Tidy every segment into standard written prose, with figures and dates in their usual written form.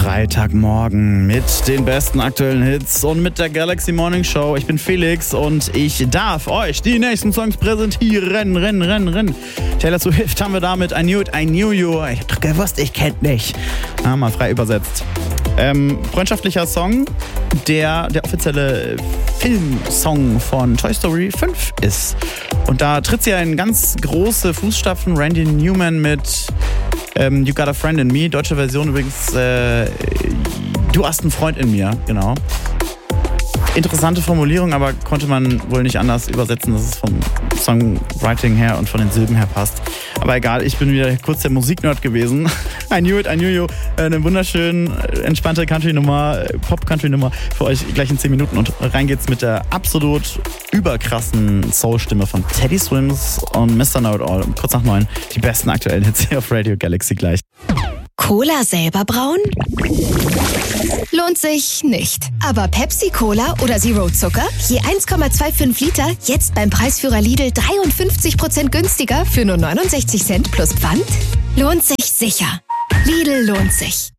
Freitagmorgen mit den besten aktuellen Hits und mit der Galaxy Morning Show. Ich bin Felix und ich darf euch die nächsten Songs präsentieren. Taylor Swift haben wir damit I Knew It, I Knew You. Ich hab doch gewusst, ich kennt nicht. Mal frei übersetzt. Freundschaftlicher Song, der offizielle Filmsong von Toy Story 5 ist. Und da tritt sie in ganz große Fußstapfen. Randy Newman mit You Got a Friend in Me. Deutsche Version übrigens Du hast einen Freund in mir, genau. Interessante Formulierung, aber konnte man wohl nicht anders übersetzen, dass es vom Songwriting her und von den Silben her passt. Aber egal, ich bin wieder kurz der Musiknerd gewesen. I Knew It, I Knew You. Eine wunderschön entspannte Country-Nummer, Pop-Country-Nummer für euch gleich in 10 Minuten. Und rein geht's mit der absolut überkrassen Soul-Stimme von Teddy Swims und Mr. Know-It-All. Kurz nach 9. Die besten aktuellen Hits hier auf Radio Galaxy gleich. Cola selber brauen? Lohnt sich nicht. Aber Pepsi Cola oder Zero Zucker? Je 1,25 Liter, jetzt beim Preisführer Lidl 53% günstiger für nur 69 Cent plus Pfand? Lohnt sich sicher. Lidl lohnt sich.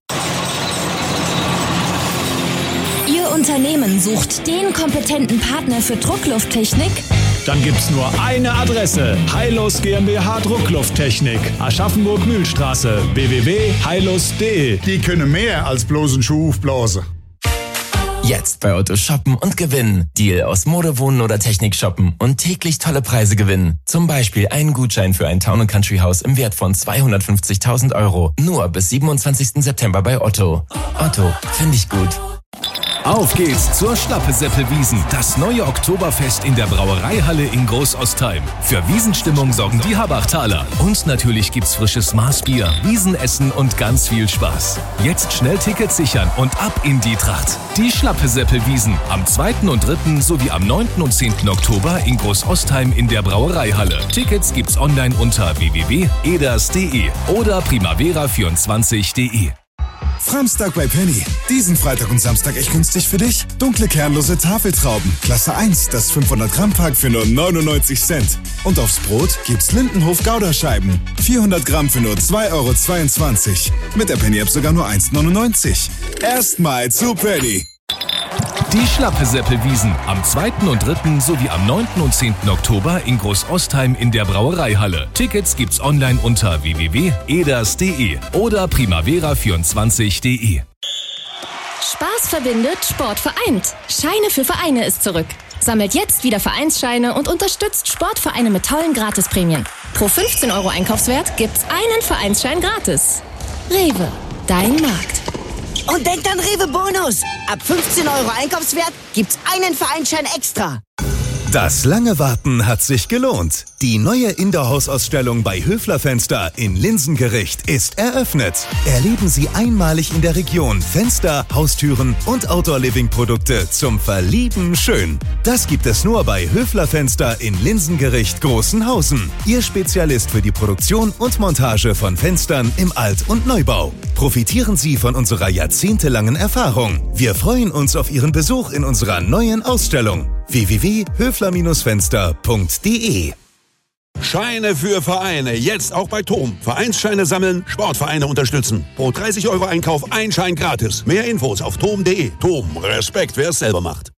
Ihr Unternehmen sucht den kompetenten Partner für Drucklufttechnik? Dann gibt's nur eine Adresse. Heilos GmbH Drucklufttechnik. Aschaffenburg-Mühlstraße. www.heilos.de. Die können mehr als bloß einen Schuh aufblasen. Jetzt bei Otto shoppen und gewinnen. Deal aus Mode, Wohnen oder Technik shoppen und täglich tolle Preise gewinnen. Zum Beispiel einen Gutschein für ein Town & Country Haus im Wert von 250.000 €. Nur bis 27. September bei Otto. Otto, finde ich gut. Auf geht's zur Schlappe-Seppel-Wiesn, das neue Oktoberfest in der Brauereihalle in Großostheim. Für Wiesenstimmung sorgen die Habachtaler. Und natürlich gibt's frisches Maßbier, Wiesenessen und ganz viel Spaß. Jetzt schnell Tickets sichern und ab in die Tracht. Die Schlappe-Seppel-Wiesn am 2. und 3. sowie am 9. und 10. Oktober in Großostheim in der Brauereihalle. Tickets gibt's online unter www.eders.de oder primavera24.de. Samstag bei Penny. Diesen Freitag und Samstag echt günstig für dich. Dunkle kernlose Tafeltrauben. Klasse 1, das 500 Gramm Pack für nur 99 Cent. Und aufs Brot gibt's Lindenhof Gouda-Scheiben. 400 Gramm für nur 2,22 €. Mit der Penny-App sogar nur 1,99 €. Erstmal zu Penny. Die Schlappe-Seppel-Wiesn am 2. und 3. sowie am 9. und 10. Oktober in Großostheim in der Brauereihalle. Tickets gibt's online unter www.eders.de oder primavera24.de. Spaß verbindet, Sport vereint. Scheine für Vereine ist zurück. Sammelt jetzt wieder Vereinsscheine und unterstützt Sportvereine mit tollen Gratisprämien. Pro 15 € Einkaufswert gibt's einen Vereinsschein gratis. Rewe, dein Markt. Und denkt an Rewe Bonus. Ab 15 € Einkaufswert gibt's einen Vereinsschein extra. Das lange Warten hat sich gelohnt. Die neue Indoor-Haus-Ausstellung bei Höfler Fenster in Linsengericht ist eröffnet. Erleben Sie einmalig in der Region Fenster, Haustüren und Outdoor-Living-Produkte zum Verlieben schön. Das gibt es nur bei Höfler Fenster in Linsengericht Großenhausen. Ihr Spezialist für die Produktion und Montage von Fenstern im Alt- und Neubau. Profitieren Sie von unserer jahrzehntelangen Erfahrung. Wir freuen uns auf Ihren Besuch in unserer neuen Ausstellung. www.höfler-fenster.de. Scheine für Vereine, jetzt auch bei TOM. Vereinsscheine sammeln, Sportvereine unterstützen. Pro 30 € Einkauf ein Schein gratis. Mehr Infos auf tom.de. TOM, Respekt, wer es selber macht.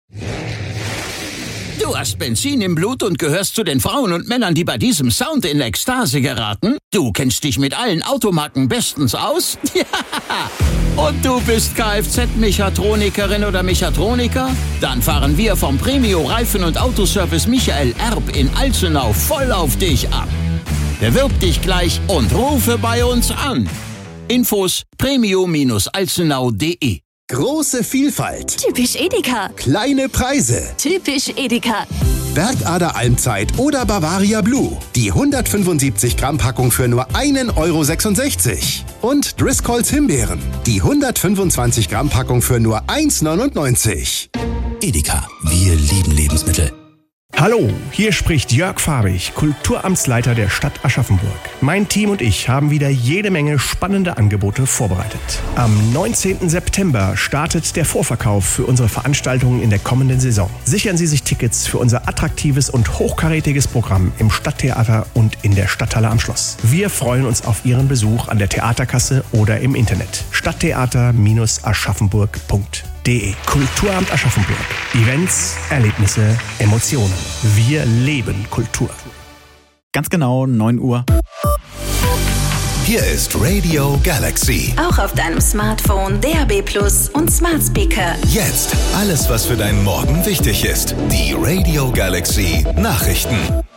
Du hast Benzin im Blut und gehörst zu den Frauen und Männern, die bei diesem Sound in Ekstase geraten? Du kennst dich mit allen Automarken bestens aus? Ja! Und du bist Kfz-Mechatronikerin oder Mechatroniker? Dann fahren wir vom Premio Reifen- und Autoservice Michael Erb in Alzenau voll auf dich ab. Bewirb dich gleich und rufe bei uns an. Infos premio-alzenau.de. Große Vielfalt. Typisch Edeka. Kleine Preise. Typisch Edeka. Bergader Almzeit oder Bavaria Blue. Die 175 Gramm Packung für nur 1,66 €. Und Driscolls Himbeeren. Die 125 Gramm Packung für nur 1,99 €. Edeka. Wir lieben Lebensmittel. Hallo, hier spricht Jörg Fahrig, Kulturamtsleiter der Stadt Aschaffenburg. Mein Team und ich haben wieder jede Menge spannende Angebote vorbereitet. Am 19. September startet der Vorverkauf für unsere Veranstaltungen in der kommenden Saison. Sichern Sie sich Tickets für unser attraktives und hochkarätiges Programm im Stadttheater und in der Stadthalle am Schloss. Wir freuen uns auf Ihren Besuch an der Theaterkasse oder im Internet. stadttheater-aschaffenburg.de. Kulturamt Aschaffenburg. Events, Erlebnisse, Emotionen. Wir leben Kultur. Ganz genau 9 Uhr. Hier ist Radio Galaxy. Auch auf deinem Smartphone, DAB+ und Smart Speaker. Jetzt alles, was für deinen Morgen wichtig ist. Die Radio Galaxy Nachrichten.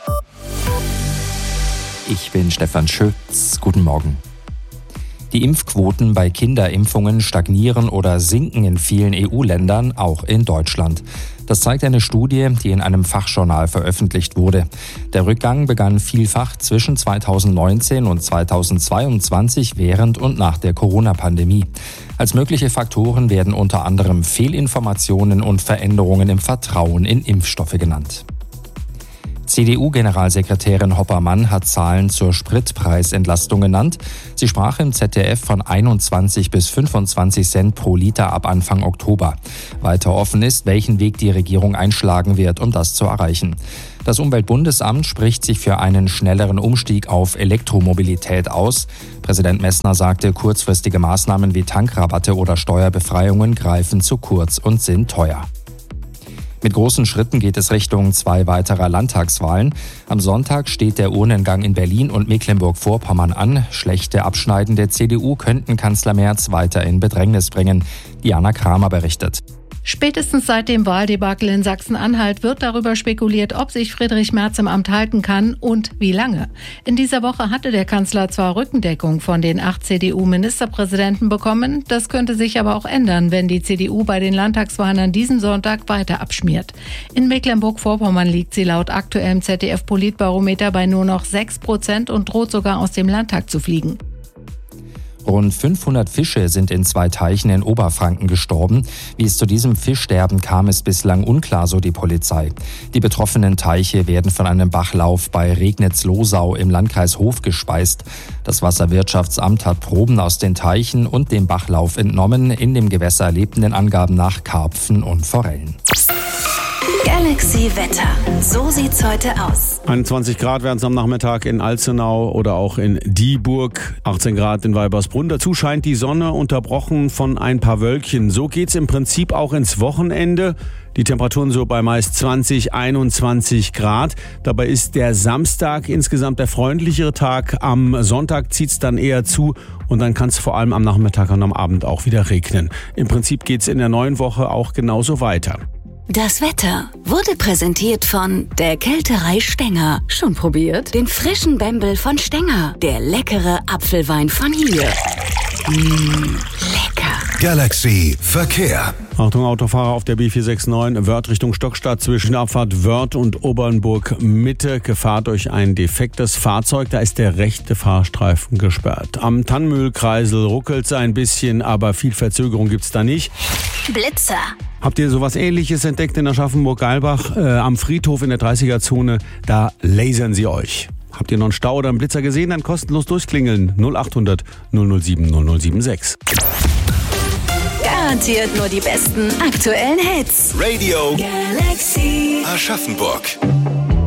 Ich bin Stefan Schütz. Guten Morgen. Die Impfquoten bei Kinderimpfungen stagnieren oder sinken in vielen EU-Ländern, auch in Deutschland. Das zeigt eine Studie, die in einem Fachjournal veröffentlicht wurde. Der Rückgang begann vielfach zwischen 2019 und 2022 während und nach der Corona-Pandemie. Als mögliche Faktoren werden unter anderem Fehlinformationen und Veränderungen im Vertrauen in Impfstoffe genannt. CDU-Generalsekretärin Hoppermann hat Zahlen zur Spritpreisentlastung genannt. Sie sprach im ZDF von 21 bis 25 Cent pro Liter ab Anfang Oktober. Weiter offen ist, welchen Weg die Regierung einschlagen wird, um das zu erreichen. Das Umweltbundesamt spricht sich für einen schnelleren Umstieg auf Elektromobilität aus. Präsident Messner sagte, kurzfristige Maßnahmen wie Tankrabatte oder Steuerbefreiungen greifen zu kurz und sind teuer. Mit großen Schritten geht es Richtung 2 weiterer Landtagswahlen. Am Sonntag steht der Urnengang in Berlin und Mecklenburg-Vorpommern an. Schlechte Abschneiden der CDU könnten Kanzler Merz weiter in Bedrängnis bringen. Diana Kramer berichtet. Spätestens seit dem Wahldebakel in Sachsen-Anhalt wird darüber spekuliert, ob sich Friedrich Merz im Amt halten kann und wie lange. In dieser Woche hatte der Kanzler zwar Rückendeckung von den 8 CDU-Ministerpräsidenten bekommen, das könnte sich aber auch ändern, wenn die CDU bei den Landtagswahlen an diesem Sonntag weiter abschmiert. In Mecklenburg-Vorpommern liegt sie laut aktuellem ZDF-Politbarometer bei nur noch 6% und droht sogar aus dem Landtag zu fliegen. Rund 500 Fische sind in 2 Teichen in Oberfranken gestorben. Wie es zu diesem Fischsterben kam, ist bislang unklar, so die Polizei. Die betroffenen Teiche werden von einem Bachlauf bei Regnitz-Losau im Landkreis Hof gespeist. Das Wasserwirtschaftsamt hat Proben aus den Teichen und dem Bachlauf entnommen. In dem Gewässer lebten den Angaben nach Karpfen und Forellen. Galaxy Wetter. So sieht's heute aus. 21 Grad werden es am Nachmittag in Alzenau oder auch in Dieburg. 18 Grad in Weibersbrunn. Dazu scheint die Sonne, unterbrochen von ein paar Wölkchen. So geht's im Prinzip auch ins Wochenende. Die Temperaturen so bei meist 20, 21 Grad. Dabei ist der Samstag insgesamt der freundlichere Tag. Am Sonntag zieht's dann eher zu und dann kann es vor allem am Nachmittag und am Abend auch wieder regnen. Im Prinzip geht's in der neuen Woche auch genauso weiter. Das Wetter wurde präsentiert von der Kälterei Stenger. Schon probiert? Den frischen Bembel von Stenger. Der leckere Apfelwein von hier. Lecker. Galaxy Verkehr. Achtung Autofahrer auf der B469, Wörth Richtung Stockstadt zwischen der Abfahrt Wörth und Obernburg Mitte. Gefahr durch ein defektes Fahrzeug, da ist der rechte Fahrstreifen gesperrt. Am Tannmühlkreisel ruckelt es ein bisschen, aber viel Verzögerung gibt's da nicht. Blitzer. Habt ihr sowas Ähnliches entdeckt in Aschaffenburg-Geilbach? Am Friedhof in der 30er-Zone, da lasern sie euch. Habt ihr noch einen Stau oder einen Blitzer gesehen? Dann kostenlos durchklingeln. 0800 007 0076. Garantiert nur die besten aktuellen Hits. Radio Galaxy Aschaffenburg.